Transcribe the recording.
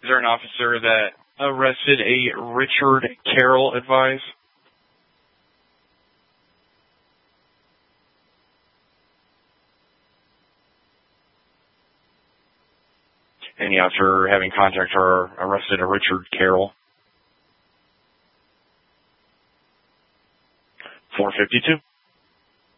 Is there an officer that arrested a Richard Carroll advise? Any officer having contact or arrested a Richard Carroll? 452.